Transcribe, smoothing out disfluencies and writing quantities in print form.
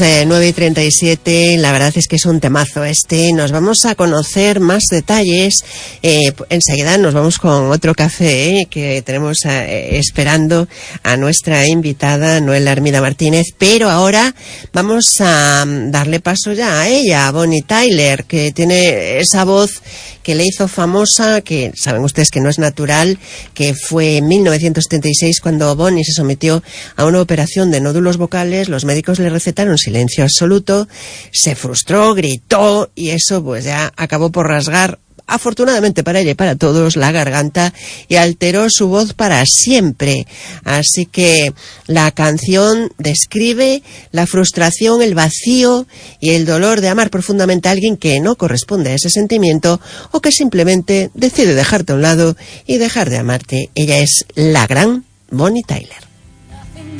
9:37, la verdad es que es un temazo este. Nos vamos a conocer más detalles. Enseguida nos vamos con otro café que tenemos esperando a nuestra invitada Noel Armida Martínez, pero ahora vamos a darle paso ya a ella, a Bonnie Tyler, que tiene esa voz que le hizo famosa, que saben ustedes que no es natural, que fue en 1976 cuando Bonnie se sometió a una operación de nódulos vocales. Los médicos le recetaron silencio absoluto, se frustró, gritó y eso pues ya acabó por rasgar, afortunadamente para ella y para todos, la garganta y alteró su voz para siempre. Así que la canción describe la frustración, el vacío y el dolor de amar profundamente a alguien que no corresponde a ese sentimiento o que simplemente decide dejarte a un lado y dejar de amarte. Ella es la gran Bonnie Tyler.